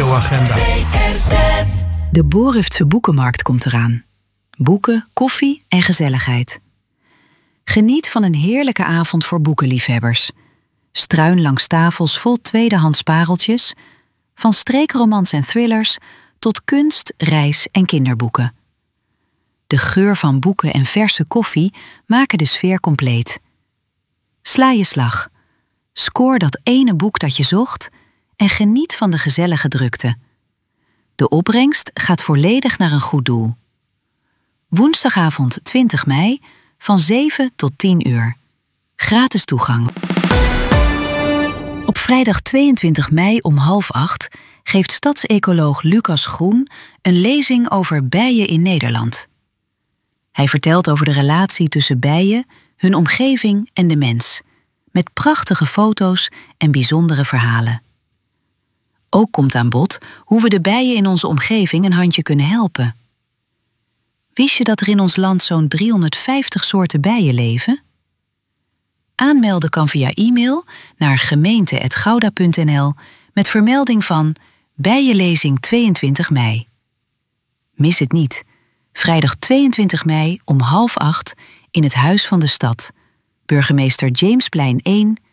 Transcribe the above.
radioagenda. De Boruftse Boekenmarkt komt eraan. Boeken, koffie en gezelligheid. Geniet van een heerlijke avond voor boekenliefhebbers. Struin langs tafels vol tweedehands pareltjes, van streekromans en thrillers tot kunst, reis en kinderboeken. De geur van boeken en verse koffie maken de sfeer compleet. Sla je slag. Scoor dat ene boek dat je zocht en geniet van de gezellige drukte. De opbrengst gaat volledig naar een goed doel. Woensdagavond 20 mei van 7 tot 10 uur. Gratis toegang. Op vrijdag 22 mei om 7:30 geeft stadsecoloog Lucas Groen een lezing over bijen in Nederland. Hij vertelt over de relatie tussen bijen, hun omgeving en de mens, met prachtige foto's en bijzondere verhalen. Ook komt aan bod hoe we de bijen in onze omgeving een handje kunnen helpen. Wist je dat er in ons land zo'n 350 soorten bijen leven? Aanmelden kan via e-mail naar gemeente@gouda.nl met vermelding van Bijenlezing 22 mei. Mis het niet. Vrijdag 22 mei om 7:30 in het Huis van de Stad. Burgemeester Jamesplein 1,